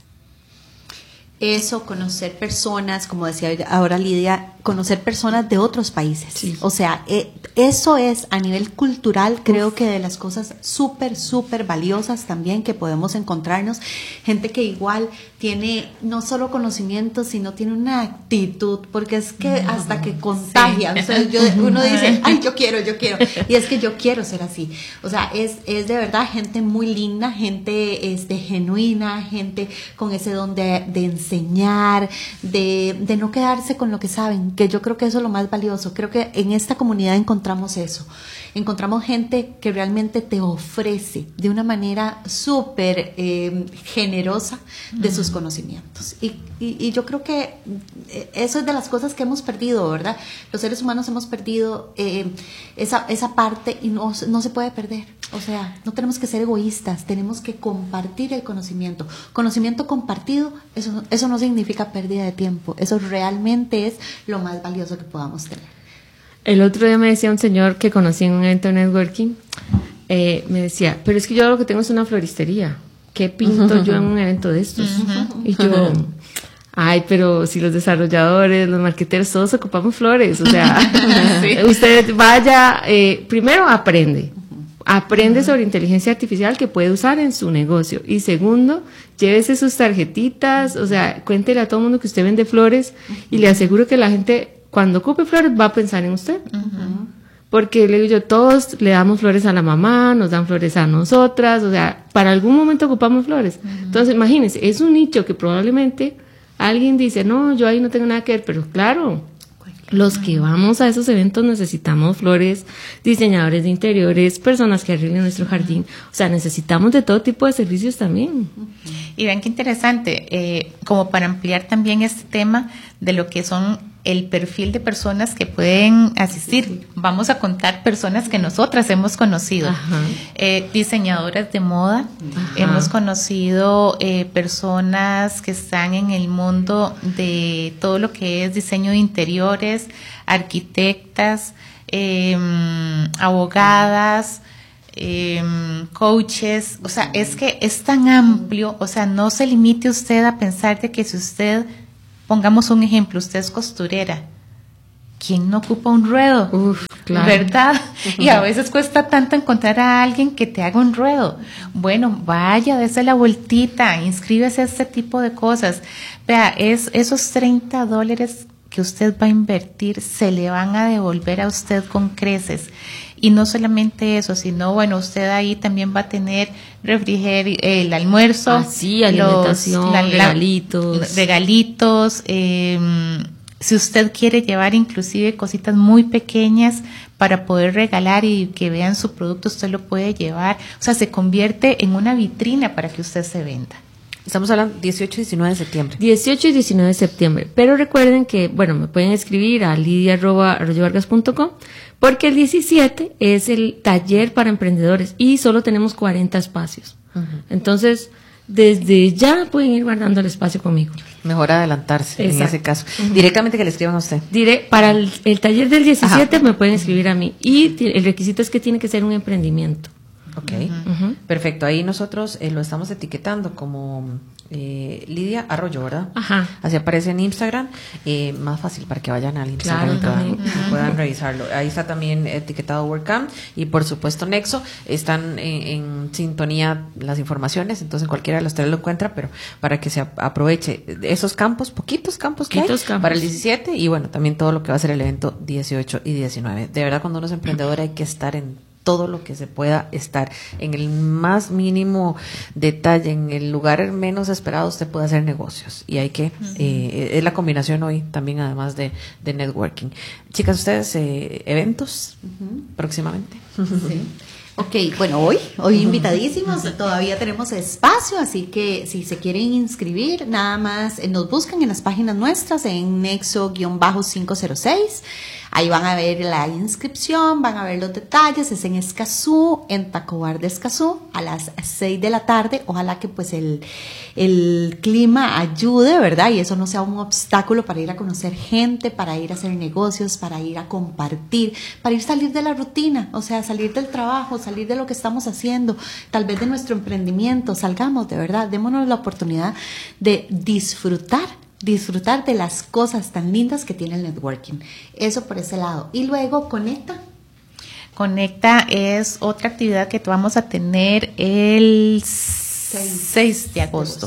Eso, conocer personas, como decía ahora Lidia, conocer personas de otros países. Sí. O sea, eh, eso es a nivel cultural, creo Uf. que de las cosas súper, súper valiosas también que podemos encontrarnos. Gente que igual tiene no solo conocimientos, sino tiene una actitud, porque es que hasta que contagia. Sí. O sea, yo, uno dice, ay, yo quiero, yo quiero. Y es que yo quiero ser así. O sea, es, es de verdad gente muy linda, gente este, genuina, gente con ese don de, de enseñar, de, de no quedarse con lo que saben, que yo creo que eso es lo más valioso. Creo que en esta comunidad encontramos eso. Encontramos gente que realmente te ofrece de una manera súper eh, generosa de sus conocimientos. Y, y, y yo creo que eso es de las cosas que hemos perdido, ¿verdad? Los seres humanos hemos perdido eh, esa, esa parte y no, no se puede perder. O sea, no tenemos que ser egoístas, tenemos que compartir el conocimiento. Conocimiento compartido, eso, eso no significa pérdida de tiempo. Eso realmente es lo más valioso que podamos tener. El otro día me decía un señor que conocí en un evento de networking, eh, me decía, pero es que yo lo que tengo es una floristería. ¿Qué pinto uh-huh. yo en un evento de estos? Uh-huh. Y yo, ay, pero si los desarrolladores, los marqueteros, todos ocupamos flores. O sea, sí. usted vaya, eh, primero aprende. Aprende uh-huh. sobre inteligencia artificial que puede usar en su negocio. Y segundo, llévese sus tarjetitas, o sea, cuéntele a todo el mundo que usted vende flores uh-huh. y le aseguro que la gente, cuando ocupe flores, va a pensar en usted. Uh-huh. Porque le digo yo, todos le damos flores a la mamá, nos dan flores a nosotras, o sea, para algún momento ocupamos flores. Uh-huh. Entonces, imagínense, es un nicho que probablemente alguien dice, no, yo ahí no tengo nada que ver, pero claro, los que vamos a esos eventos necesitamos flores, diseñadores de interiores, personas que arreglen nuestro jardín, o sea, necesitamos de todo tipo de servicios también. Y vean qué interesante, eh, como para ampliar también este tema de lo que son el perfil de personas que pueden asistir. Vamos a contar personas que nosotras hemos conocido. Eh, diseñadoras de moda, Ajá. hemos conocido eh, personas que están en el mundo de todo lo que es diseño de interiores, arquitectas, eh, abogadas, eh, coaches. O sea, es que es tan amplio, o sea, no se limite usted a pensar de que si usted, pongamos un ejemplo, usted es costurera, ¿quién no ocupa un ruedo? Uf, claro. ¿Verdad? Y a veces cuesta tanto encontrar a alguien que te haga un ruedo. Bueno, vaya, dése la vueltita, inscríbese a este tipo de cosas. Vea, es esos treinta dólares que usted va a invertir se le van a devolver a usted con creces. Y no solamente eso, sino, bueno, usted ahí también va a tener refrigerio, el almuerzo, ah, sí, alimentación, los, la, la, regalitos, regalitos. Eh, si usted quiere llevar inclusive cositas muy pequeñas para poder regalar y que vean su producto, usted lo puede llevar. O sea, se convierte en una vitrina para que usted se venda. Estamos hablando dieciocho y diecinueve de septiembre. dieciocho y diecinueve de septiembre. Pero recuerden que, bueno, me pueden escribir a lidia arroba arroyo vargas punto com porque el diecisiete es el taller para emprendedores y solo tenemos cuarenta espacios. Uh-huh. Entonces, desde ya pueden ir guardando el espacio conmigo. Mejor adelantarse. Exacto. En ese caso. Uh-huh. Directamente que le escriban a usted. Diré, para el, el taller del diecisiete Ajá. me pueden escribir a mí. Y el requisito es que tiene que ser un emprendimiento. Ok, uh-huh. Perfecto. Ahí nosotros eh, lo estamos etiquetando como eh, Lidia Arroyo, ¿verdad? Ajá. Así aparece en Instagram. Eh, más fácil para que vayan al Instagram claro, y puedan, uh-huh. puedan revisarlo. Ahí está también etiquetado WordCamp y por supuesto Nexo. Están en, en sintonía las informaciones, entonces cualquiera de los tres lo encuentra, pero para que se aproveche esos campos, poquitos campos que poquitos hay campos. Para el diecisiete y bueno, también todo lo que va a ser el evento dieciocho y diecinueve. De verdad, cuando uno es emprendedor hay que estar en todo lo que se pueda estar, en el más mínimo detalle, en el lugar menos esperado usted puede hacer negocios y hay que, uh-huh. eh, es la combinación hoy también además de, de networking. Chicas, ustedes eh, eventos uh-huh. próximamente. Sí. Ok, bueno, hoy, hoy invitadísimos, todavía tenemos espacio, así que si se quieren inscribir, nada más nos buscan en las páginas nuestras, en Nexo cinco cero seis, Ahí van a ver la inscripción, van a ver los detalles. Es en Escazú, en Tacobar de Escazú, a las seis de la tarde. Ojalá que pues el, el clima ayude, ¿verdad? Y eso no sea un obstáculo para ir a conocer gente, para ir a hacer negocios, para ir a compartir, para ir a salir de la rutina, o sea, salir del trabajo, salir de lo que estamos haciendo, tal vez de nuestro emprendimiento. Salgamos, de verdad, démonos la oportunidad de disfrutar, disfrutar de las cosas tan lindas que tiene el networking. Eso por ese lado. Y luego, Conecta. Conecta es otra actividad que vamos a tener el seis de agosto.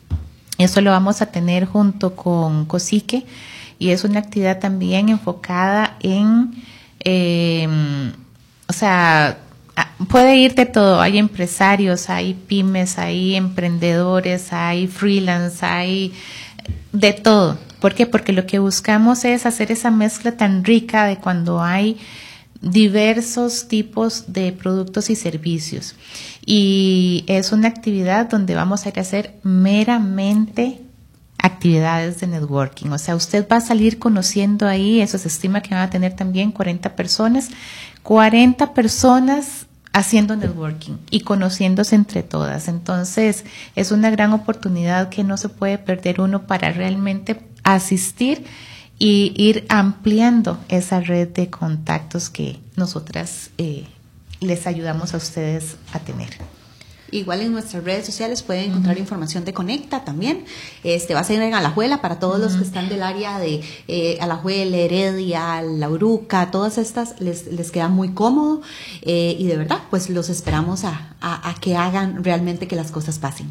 Eso lo vamos a tener junto con Cosique y es una actividad también enfocada en, eh, o sea, puede ir de todo. Hay empresarios, hay pymes, hay emprendedores, hay freelance, hay de todo. ¿Por qué? Porque lo que buscamos es hacer esa mezcla tan rica de cuando hay diversos tipos de productos y servicios. Y es una actividad donde vamos a ir a hacer meramente actividades de networking. O sea, usted va a salir conociendo ahí, eso se estima que van a tener también cuarenta personas, cuarenta personas haciendo networking y conociéndose entre todas. Entonces, es una gran oportunidad que no se puede perder uno para realmente asistir y ir ampliando esa red de contactos que nosotras eh, les ayudamos a ustedes a tener. Igual en nuestras redes sociales pueden encontrar uh-huh. información de Conecta también. Este va a ser en Alajuela para todos uh-huh. los que están del área de eh, Alajuela, Heredia, La Uruca, todas estas les, les queda muy cómodo eh, y de verdad pues los esperamos a, a, a que hagan realmente que las cosas pasen.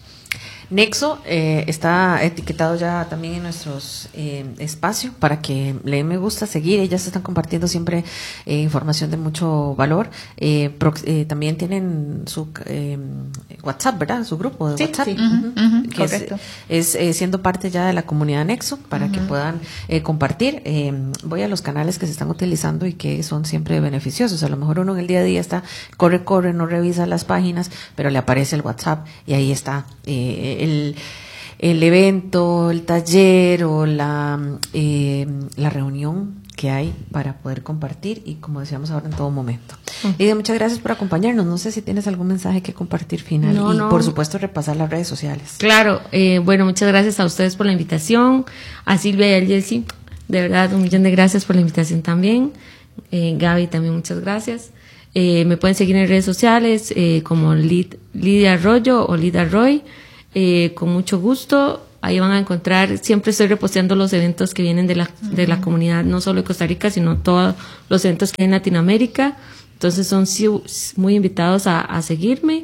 Nexo eh, está etiquetado ya también en nuestros eh, espacios para que le den me gusta, seguir. Ellas están compartiendo siempre eh, información de mucho valor. Eh, pro, eh, también tienen su eh, WhatsApp, ¿verdad? Su grupo de sí, WhatsApp. Sí, uh-huh, uh-huh, que correcto. Es, es eh, siendo parte ya de la comunidad Nexo para uh-huh. que puedan eh, compartir. Eh, voy a los canales que se están utilizando y que son siempre beneficiosos. A lo mejor uno en el día a día está, corre, corre, no revisa las páginas, pero le aparece el WhatsApp y ahí está eh, El, el evento, el taller o la, eh, la reunión que hay para poder compartir y como decíamos ahora en todo momento. Uh-huh. Lidia, muchas gracias por acompañarnos. No sé si tienes algún mensaje que compartir final no, y no. por supuesto repasar las redes sociales. Claro, eh, bueno, muchas gracias a ustedes por la invitación, a Silvia y a Jessy, de verdad un millón de gracias por la invitación también. Eh, Gaby también muchas gracias. Eh, me pueden seguir en redes sociales eh, como Lid, Lidia Arroyo o Lidia Roy. Eh, con mucho gusto, ahí van a encontrar, siempre estoy reposteando los eventos que vienen de la, uh-huh. de la comunidad, no solo de Costa Rica, sino todos los eventos que hay en Latinoamérica, entonces son muy invitados a, a seguirme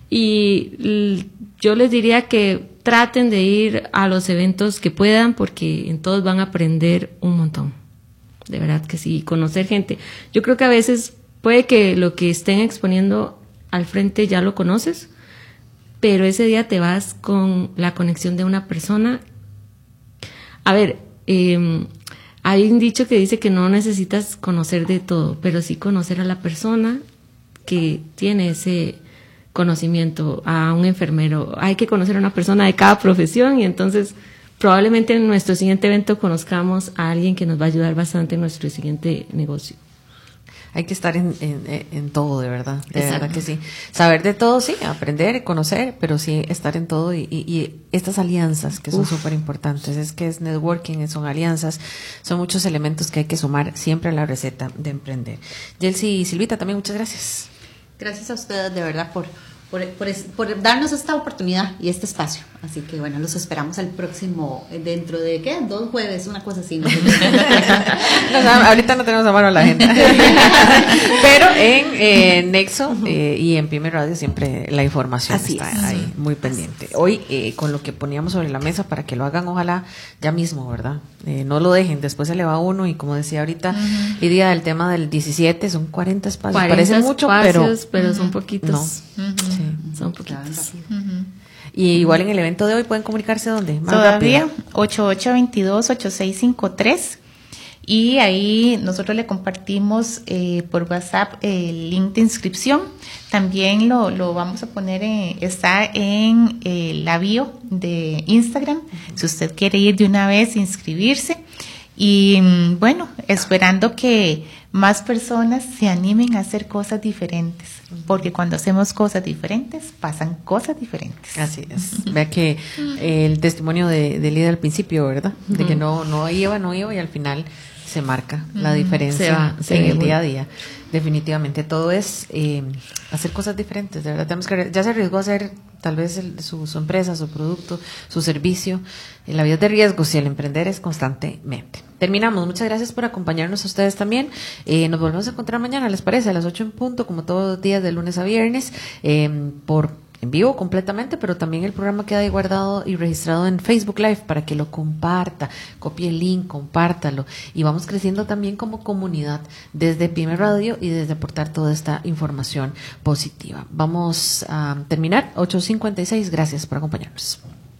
y l- yo les diría que traten de ir a los eventos que puedan porque en todos van a aprender un montón, de verdad que sí, conocer gente. Yo creo que a veces puede que lo que estén exponiendo al frente ya lo conoces, pero ese día te vas con la conexión de una persona. A ver, eh, hay un dicho que dice que no necesitas conocer de todo, pero sí conocer a la persona que tiene ese conocimiento, a un enfermero. Hay que conocer a una persona de cada profesión y entonces probablemente en nuestro siguiente evento conozcamos a alguien que nos va a ayudar bastante en nuestro siguiente negocio. Hay que estar en, en, en todo, de verdad, de Exacto. verdad que sí. Saber de todo, sí, aprender, conocer, pero sí estar en todo y, y, y estas alianzas que son súper importantes. Es que es networking, son alianzas, son muchos elementos que hay que sumar siempre a la receta de emprender. Yelsi y Silvita, también muchas gracias. Gracias a ustedes, de verdad, por, por, por, por darnos esta oportunidad y este espacio. Así que bueno, los esperamos el próximo, dentro de, ¿qué? Dos jueves, una cosa así. No sé. no, no, ahorita no tenemos a mano la gente. Pero en eh, Nexo uh-huh. eh, y en Pyme Radio siempre la información así está es. ahí, muy pendiente. Hoy, eh, con lo que poníamos sobre la mesa para que lo hagan, ojalá ya mismo, ¿verdad? Eh, no lo dejen, después se le va uno y como decía ahorita, uh-huh. Lidia, del tema del diecisiete, son cuarenta espacios. cuarenta Parece mucho, espacios, pero, pero son poquitos. No, uh-huh. sí, son poquitos. Uh-huh. Y igual en el evento de hoy pueden comunicarse ¿dónde? Más Todavía, rápido. ocho ocho dos dos, ocho seis cinco tres. Y ahí nosotros le compartimos eh, por WhatsApp el link de inscripción. También lo, lo vamos a poner, en, está en eh, la bio de Instagram. Si usted quiere ir de una vez, inscribirse. Y bueno, esperando que más personas se animen a hacer cosas diferentes, porque cuando hacemos cosas diferentes, pasan cosas diferentes. Así es. Vea que eh, el testimonio de, de Lidia al principio, ¿verdad? De que no, no iba, no iba y al final se marca la diferencia se va, se en el ve. día a día. Definitivamente todo es eh, hacer cosas diferentes, de verdad tenemos que, ya se arriesgó a hacer tal vez el, su, su empresa, su producto, su servicio. En la vida es de riesgos y el emprender es constantemente. Terminamos, muchas gracias por acompañarnos a ustedes también. Eh, nos volvemos a encontrar mañana, ¿les parece? A las ocho en punto, como todos los días de lunes a viernes, eh, por en vivo completamente, pero también el programa queda ahí guardado y registrado en Facebook Live para que lo comparta, copie el link, compártalo y vamos creciendo también como comunidad desde Pyme Radio y desde aportar toda esta información positiva. Vamos a terminar, ocho cincuenta y seis, gracias por acompañarnos.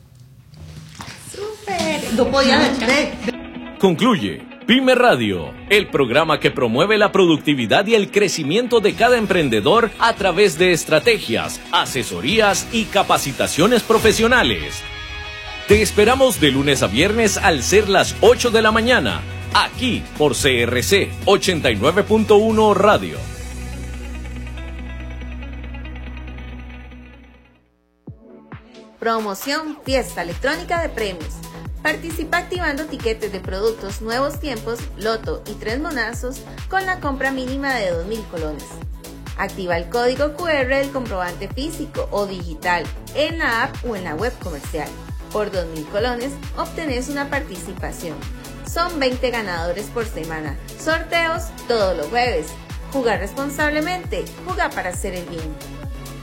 ¡Súper! No podía detener. Concluye Pyme Radio, el programa que promueve la productividad y el crecimiento de cada emprendedor a través de estrategias, asesorías y capacitaciones profesionales. Te esperamos de lunes a viernes al ser las ocho de la mañana, aquí por C R C ochenta y nueve punto uno Radio. Promoción Fiesta Electrónica de Premios. Participa activando tiquetes de productos Nuevos Tiempos, Loto y Tres Monazos con la compra mínima de dos mil colones. Activa el código Q R del comprobante físico o digital en la app o en la web comercial. Por dos mil colones obtenés una participación. Son veinte ganadores por semana. Sorteos todos los jueves. Jugar responsablemente. Juega para hacer el bien.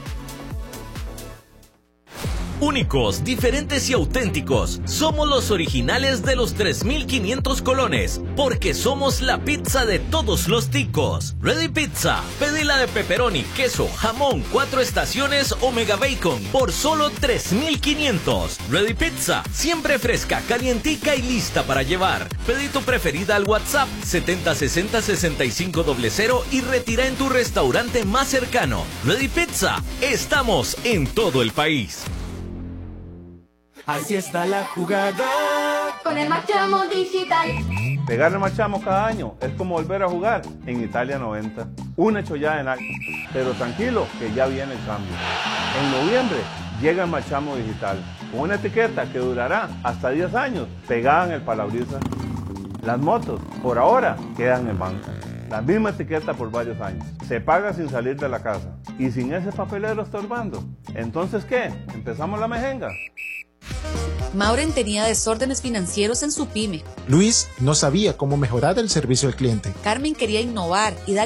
Únicos, diferentes y auténticos. Somos los originales de los tres mil quinientos colones, porque somos la pizza de todos los ticos. Ready Pizza. Pedila de pepperoni, queso, jamón, cuatro estaciones o mega bacon por solo tres mil quinientos. Ready Pizza. Siempre fresca, calientica y lista para llevar. Pedí tu preferida al WhatsApp setenta sesenta sesenta y cinco cero cero y retira en tu restaurante más cercano. Ready Pizza. Estamos en todo el país. Así está la jugada. Con el Machamo Digital. Pegarle Machamo cada año es como volver a jugar en Italia noventa. Una chollada en alto. Pero tranquilo, que ya viene el cambio. En noviembre llega el Machamo Digital, con una etiqueta que durará hasta diez años pegada en el parabrisas. Las motos, por ahora, quedan en banco. La misma etiqueta por varios años. Se paga sin salir de la casa. Y sin ese papelero estorbando. Entonces, ¿qué? ¿Empezamos la mejenga? Mauren tenía desórdenes financieros en su pyme. Luis no sabía cómo mejorar el servicio al cliente. Carmen quería innovar y dar